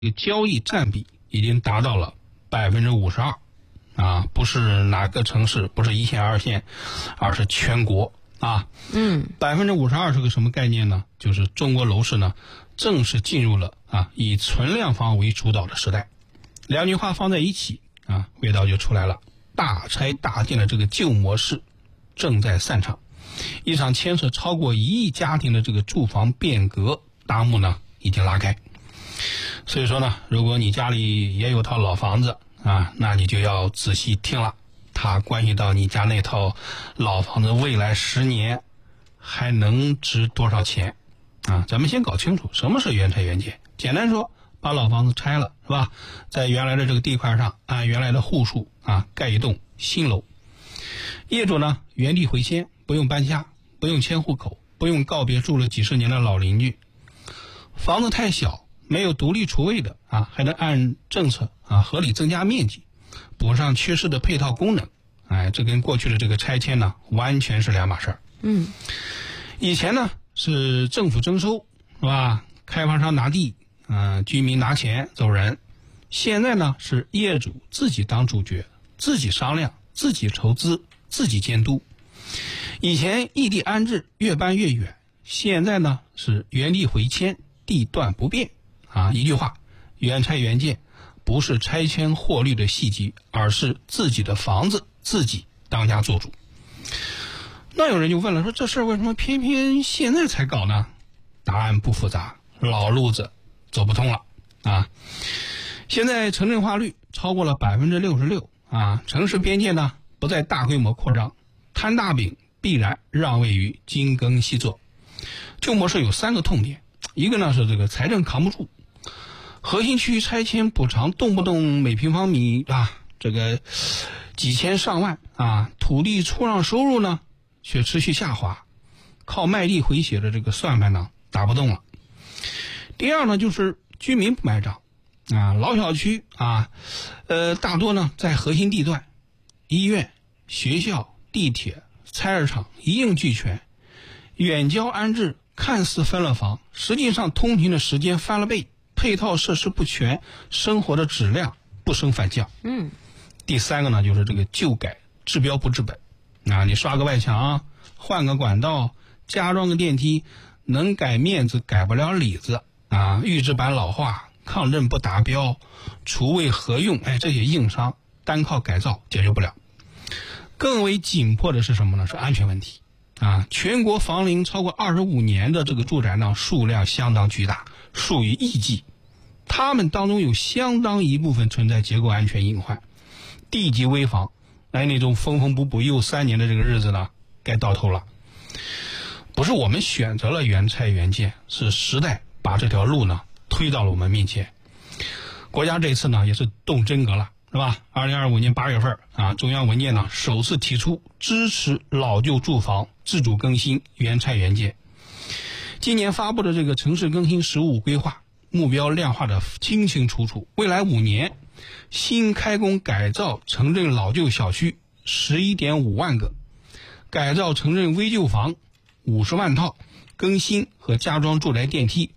这个交易占比已经达到了52%，不是哪个城市，不是一线二线，而是全国52%是个什么概念呢？就是中国楼市呢正式进入了以存量房为主导的时代。两句话放在一起味道就出来了。大拆大建的这个旧模式正在散场，一场牵涉超过1亿家庭的这个住房变革大幕呢已经拉开。所以说呢，如果你家里也有套老房子那你就要仔细听了，它关系到你家那套老房子未来10年还能值多少钱咱们先搞清楚什么是原拆原建。简单说，把老房子拆了是吧，在原来的这个地块上按原来的户数盖一栋新楼，业主呢原地回迁，不用搬家，不用迁户口，不用告别住了几十年的老邻居。房子太小没有独立厨卫的还能按政策合理增加面积，补上缺失的配套功能。这跟过去的这个拆迁呢完全是两码事儿。以前呢是政府征收是吧，开发商拿地居民拿钱走人。现在呢是业主自己当主角，自己商量，自己筹资，自己监督。以前异地安置越搬越远，现在呢是原地回迁，地段不变一句话，原拆原建不是拆迁获利的细节，而是自己的房子自己当家做主。那有人就问了，说这事儿为什么偏偏现在才搞呢？答案不复杂，老路子走不通了现在城镇化率超过了66%城市边界呢不再大规模扩张，摊大饼必然让位于精耕细作。旧模式有3个痛点，一个呢是这个财政扛不住，核心区拆迁补偿动不动每平方米这个几千上万土地出让收入呢却持续下滑，靠卖地回血的这个算盘呢打不动了。第二呢就是居民不买账老小区大多呢在核心地段，医院、学校、地铁、菜市场一应俱全。远郊安置看似分了房，实际上通勤的时间翻了倍，配套设施不全，生活的质量不升反降。第3个呢就是这个旧改治标不治本你刷个外墙，换个管道，加装个电梯，能改面子改不了里子预制板老化，抗震不达标，厨卫合用这些硬伤单靠改造解决不了。更为紧迫的是什么呢？是安全问题全国房龄超过25年的这个住宅呢数量相当巨大，数以亿计，它们当中有相当一部分存在结构安全隐患。地级危房那种缝缝补补又3年的这个日子呢该到头了。不是我们选择了原拆原建，是时代把这条路呢推到了我们面前。国家这次呢也是动真格了是吧？2025年8月份中央文件呢首次提出支持老旧住房自主更新原拆原建。今年发布的这个城市更新15规划目标量化的清清楚楚，未来5年新开工改造城镇老旧小区11.5万个，改造城镇危旧房50万套，更新和加装住宅电梯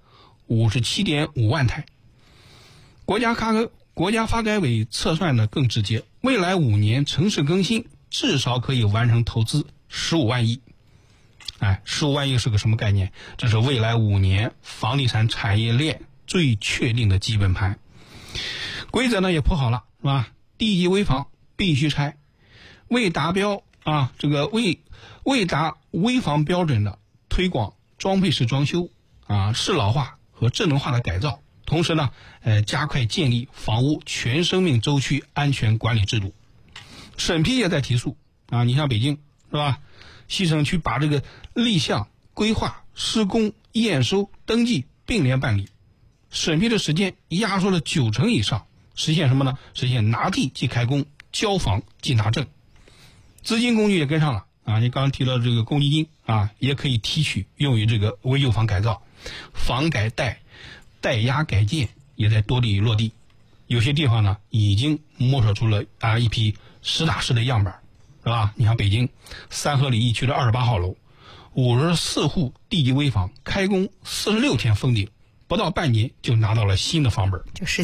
57.5万台。国家发改委测算的更直接，未来5年城市更新至少可以完成投资15万亿。15万亿是个什么概念？这是未来5年房地产产业链最确定的基本盘。规则呢也铺好了是吧？地级危房必须拆，未达标这个未达危房标准的推广装配式装修适老化和智能化的改造。同时呢加快建立房屋全生命周期安全管理制度。审批也在提速你像北京是吧？西城区把这个立项、规划、施工、验收、登记并联办理，审批的时间压缩了90%以上，实现什么呢？实现拿地即开工，交房即拿证。资金工具也跟上了你刚刚提到这个公积金也可以提取用于这个危旧房改造。房改代押改建也在多地落地，有些地方呢已经摸索出了一批实打实的样本是吧？你看北京三河里一区的28号楼，54户地级危房开工46天封顶， 不到半年就拿到了新的房本。 就是